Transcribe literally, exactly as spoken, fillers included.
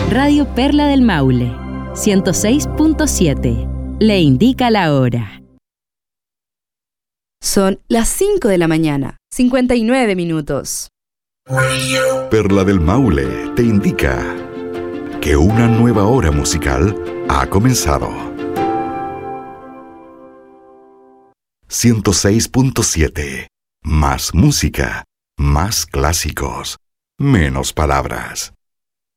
Radio Perla del Maule, ciento seis punto siete. Le indica la hora. Son las cinco de la mañana, cincuenta y nueve minutos. Perla del Maule te indica que una nueva hora musical ha comenzado. ciento seis punto siete. Más música, más clásicos, menos palabras.